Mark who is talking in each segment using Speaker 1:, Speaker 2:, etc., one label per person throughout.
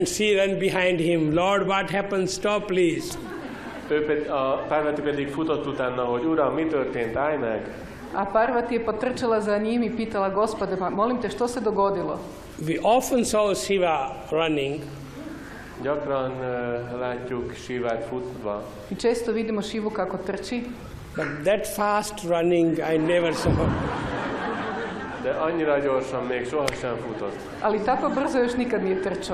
Speaker 1: She ran behind him. Lord, what happened? Stop, please.
Speaker 2: A Parvati pedig futott utána, hogy Uram, mi történt? Állj meg!
Speaker 3: A Parvati je potrčala za njim i pitala, Gospode, molim te, što se dogodilo?
Speaker 1: We often saw Shiva running.
Speaker 2: Gyakran látjuk Shivát futva.
Speaker 3: I često vidimo Šivu kako trči.
Speaker 1: But that fast running I never saw.
Speaker 2: De annyira gyorsan még sohasem futott.
Speaker 3: Ali tako brzo još nikad nije trčao.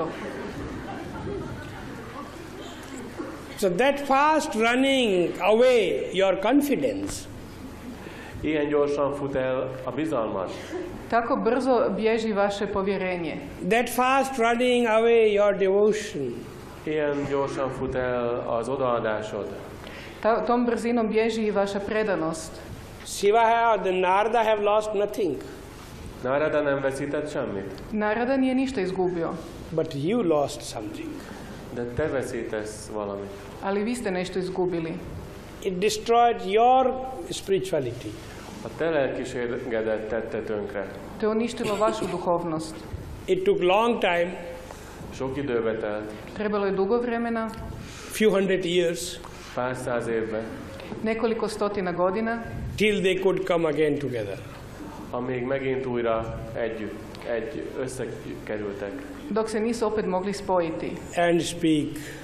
Speaker 1: So that fast running away your confidence.
Speaker 2: Ilyen gyorsan fut el a bizalmad.
Speaker 3: Tako brzo bježi vaše povjerenje.
Speaker 1: That fast running away your devotion.
Speaker 2: Ilyen gyorsan fut el az odaadásod.
Speaker 3: Tom brzinom bježi i vaša predanost.
Speaker 1: Shiva and the Narada have lost nothing.
Speaker 2: Narada nem veszített semmit.
Speaker 3: Narada nije ništa izgubio.
Speaker 1: But you lost something.
Speaker 2: De te veszítesz valamit.
Speaker 3: Ali vi ste nešto izgubili.
Speaker 1: It destroyed your spirituality.
Speaker 2: A te lelkiségedet tette tönkre.
Speaker 3: To je uništilo vašu duhovnost.
Speaker 1: It took long time.
Speaker 2: Sok időbe telt.
Speaker 3: Trebalo je dugo vremena.
Speaker 1: Few hundred years.
Speaker 2: Pár száz évbe.
Speaker 3: Nekoliko stotina godina.
Speaker 1: Till they could come again together.
Speaker 2: Amíg megint újra összekerültek.
Speaker 3: Dok se nisu opet mogli spojiti.
Speaker 1: And speak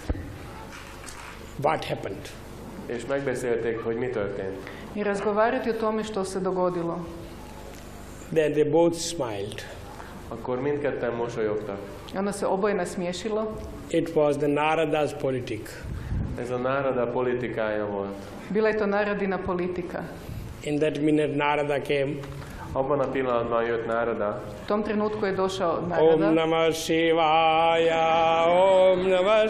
Speaker 1: what happened.
Speaker 2: És megbeszélték, hogy mi történt.
Speaker 3: I razgovarati o tome što se dogodilo.
Speaker 1: Then they both smiled.
Speaker 2: Akkor mindketten mosolyogtak.
Speaker 3: Onda se oboje nasmiješilo.
Speaker 1: It was the Narada's politic.
Speaker 2: Ez a Narada politikája volt.
Speaker 3: Bila je to Naradina politika.
Speaker 1: In that minute Narada came.
Speaker 2: Abban a pillanatban jött Narada.
Speaker 3: U tom trenutku je došao Narada.
Speaker 1: Om Namah Shivaya, Om Namah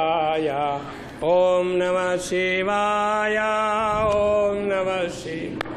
Speaker 1: Shivaya, Om Namah Shivaya, Om Namah Shivaya.